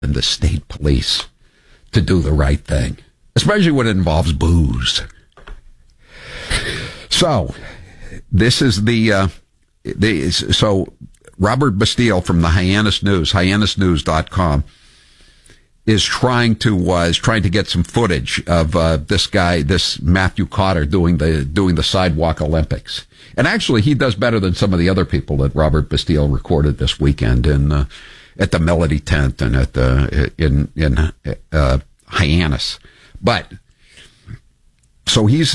in the state police to do the right thing, especially when it involves booze. So, this is so Robert Bastille from the Hyannis News, hyannisnews.com, is trying to get some footage of this Matthew Cotter doing the Sidewalk Olympics. And actually, he does better than some of the other people that Robert Bastille recorded this weekend at the Melody Tent and at in Hyannis. But so he's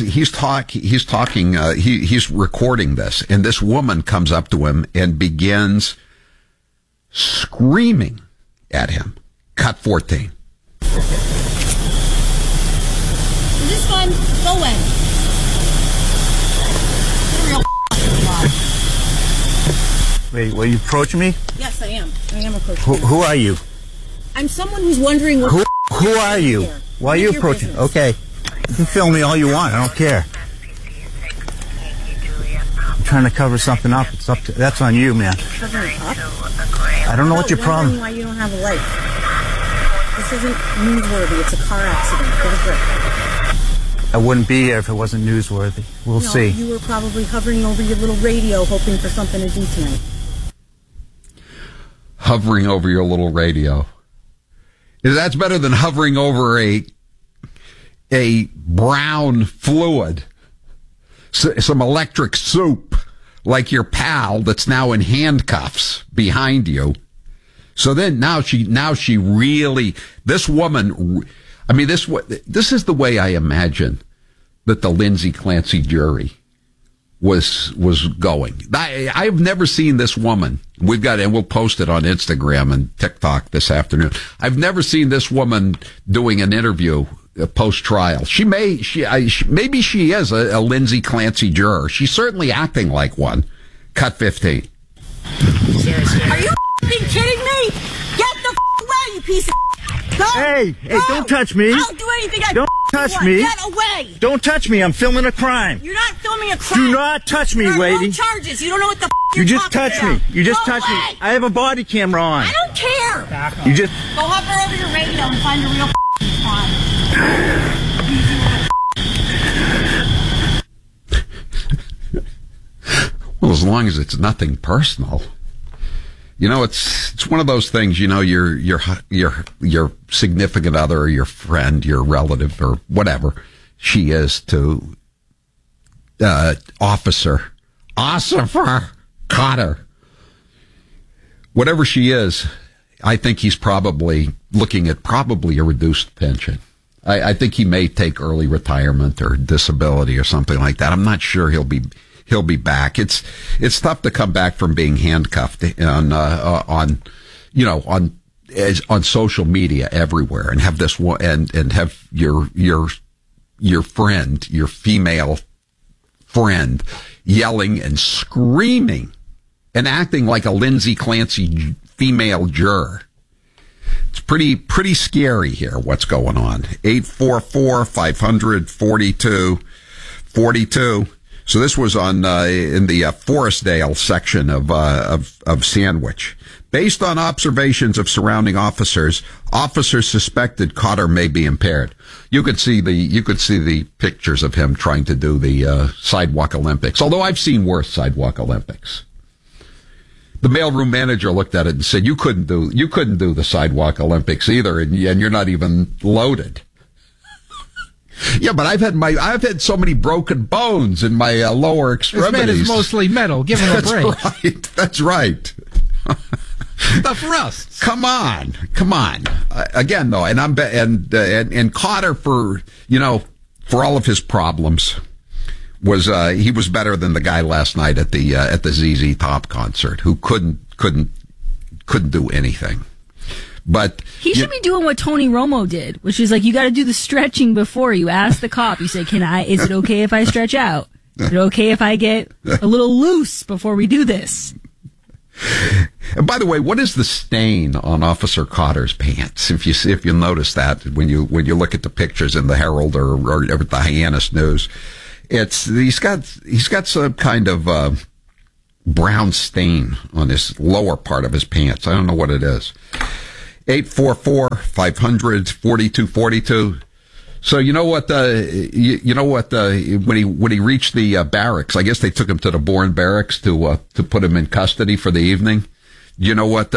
recording this, and this woman comes up to him and begins screaming at him. Cut 14. Is this fun? Go away. Wait, were you approaching me? Yes, I am. I am approaching you. Who are you? I'm someone who's wondering what... Who are you? Here. Why are you approaching? Business. Okay. You can film me all you want. I don't care. I'm trying to cover something up. That's on you, man. Covering up? I don't know what your problem... why you don't have a light. This isn't newsworthy. It's a car accident. Get a grip. I wouldn't be here if it wasn't newsworthy. We'll see. You were probably hovering over your little radio hoping for something to do tonight. Hovering over your little radio. That's better than hovering over a brown fluid, some electric soup, like your pal that's now in handcuffs behind you. So then now she really, this woman, I mean, this is the way I imagine that the Lindsay Clancy jury was going. I've never seen this woman. And we'll post it on Instagram and TikTok this afternoon. I've never seen this woman doing an interview post-trial. Maybe she is a Lindsay Clancy juror. She's certainly acting like one. Cut 15. Are you kidding me? Get the away, you piece of Go! Hey, Go! Don't touch me. I'll do anything I Don't touch want. me. Get away! Don't touch me. I'm filming a crime. You're not filming a crime. Do not touch me, There are lady. no charges. You don't know what the You you're just talking touched about. me. You just Go touched me. away. I have a body camera on. I don't care. You just... Go hover over your radio and find a real crime. Well, as long as it's nothing personal. You know, it's one of those things, you know, your significant other or your friend, your relative or whatever she is to Officer Cotter. Whatever she is, I think he's probably looking at a reduced pension. I think he may take early retirement or disability or something like that. I'm not sure he'll be back. It's tough to come back from being handcuffed on social media everywhere and have this and have your friend, your female friend, yelling and screaming and acting like a Lindsay Clancy female juror. It's pretty scary here, what's going on. 844-500-4242. So this was in the Forestdale section of Sandwich. Based on observations of surrounding officers suspected Cotter may be impaired. You could see the pictures of him trying to do the Sidewalk Olympics. Although I've seen worse Sidewalk Olympics. The mailroom manager looked at it and said, "You couldn't do the Sidewalk Olympics either, and you're not even loaded." Yeah, but I've had so many broken bones in my lower extremities. This man is mostly metal. Give him a break. That's right. Stuff rusts. Come on. Again, though, and Cotter for all of his problems he was better than the guy last night at the ZZ Top concert who couldn't do anything. But he should be doing what Tony Romo did, which is like, you got to do the stretching before you ask the cop. You say, is it okay if I stretch out? Is it okay if I get a little loose before we do this? And by the way, what is the stain on Officer Cotter's pants? If you notice that when you look at the pictures in the Herald or the Hyannis News, he's got some kind of brown stain on his lower part of his pants. I don't know what it is. 844-500-4242. So you know what? When he reached the barracks, I guess they took him to the Bourne barracks to put him in custody for the evening. You know what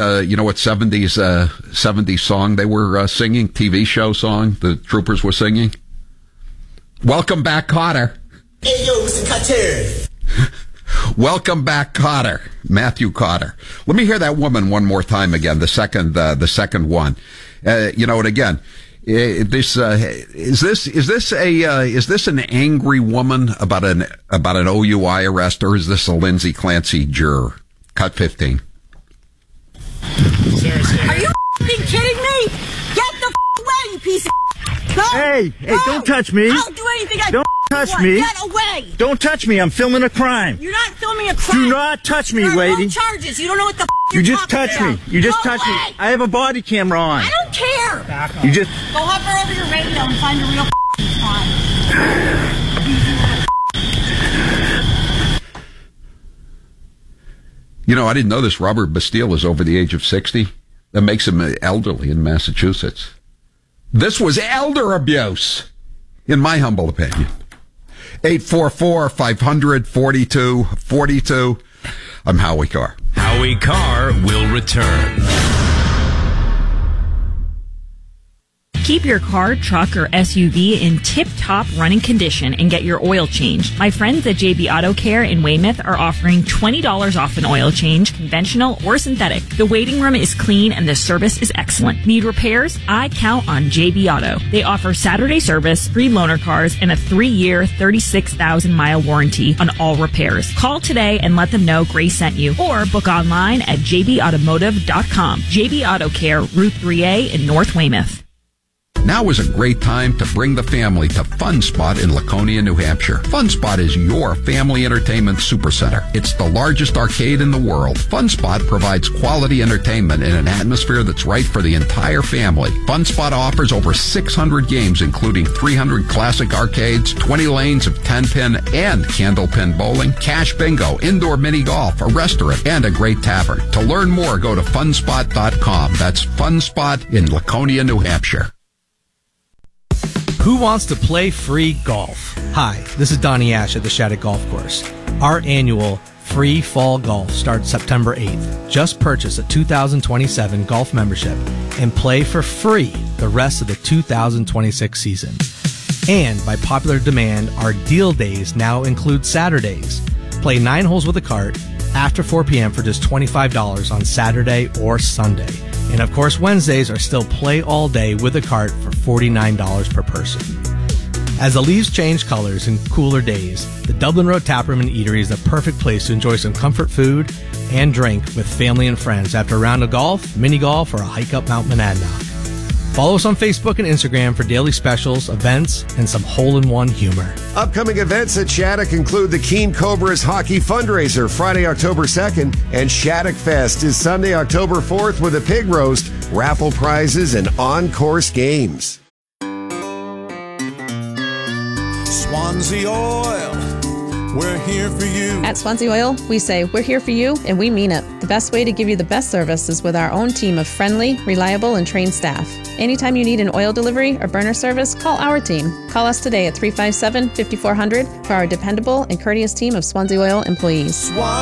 70s song they were singing? TV show song the troopers were singing. Welcome back, Cotter. Hey, yo, Mr. Cotter. Welcome back, Cotter. Matthew Cotter. Let me hear that woman one more time again. The second one. And again, is this an angry woman about an OUI arrest, or is this a Lindsay Clancy juror? Cut 15. Are you f***ing kidding me? Get the away, you piece of no! Hey, don't touch me. I'll do anything I Don't touch want. me. Get away. Don't touch me. I'm filming a crime. You're not filming a crime. Do not touch me, there are lady. no charges. You don't know what the You you're just talking touched me. about. You just Go touched me. away. I have a body camera on. I don't care. You just... Go hover over your radio and find a real crime. I didn't know this. Robert Bastille is over the age of 60. That makes him elderly in Massachusetts. This was elder abuse, in my humble opinion. 844-500-4242. I'm Howie Carr. Howie Carr will return. Keep your car, truck, or SUV in tip-top running condition and get your oil changed. My friends at JB Auto Care in Weymouth are offering $20 off an oil change, conventional or synthetic. The waiting room is clean and the service is excellent. Need repairs? I count on JB Auto. They offer Saturday service, free loaner cars, and a 3-year, 36,000-mile warranty on all repairs. Call today and let them know Grace sent you, or book online at jbautomotive.com. JB Auto Care, Route 3A in North Weymouth. Now is a great time to bring the family to Fun Spot in Laconia, New Hampshire. Fun Spot is your family entertainment supercenter. It's the largest arcade in the world. Fun Spot provides quality entertainment in an atmosphere that's right for the entire family. Fun Spot offers over 600 games, including 300 classic arcades, 20 lanes of 10-pin and candlepin bowling, cash bingo, indoor mini golf, a restaurant, and a great tavern. To learn more, go to funspot.com. That's Fun Spot in Laconia, New Hampshire. Who wants to play free golf? Hi, this is Donnie Ash at the Shattuck Golf Course. Our annual free fall golf starts September 8th. Just purchase a 2027 golf membership and play for free the rest of the 2026 season. And by popular demand, our deal days now include Saturdays. Play 9 holes with a cart after 4 p.m. for just $25 on Saturday or Sunday. And of course, Wednesdays are still play all day with a cart for $49 per person. As the leaves change colors in cooler days, the Dublin Road Taproom and Eatery is the perfect place to enjoy some comfort food and drink with family and friends after a round of golf, mini golf, or a hike up Mount Monadnock. Follow us on Facebook and Instagram for daily specials, events, and some hole-in-one humor. Upcoming events at Shattuck include the Keene Cobras Hockey Fundraiser Friday, October 2nd, and Shattuck Fest is Sunday, October 4th with a pig roast, raffle prizes, and on-course games. Swansea Oil, we're here for you. At Swansea Oil, we say we're here for you, and we mean it. The best way to give you the best service is with our own team of friendly, reliable, and trained staff. Anytime you need an oil delivery or burner service, call our team. Call us today at 357-5400 for our dependable and courteous team of Swansea Oil employees.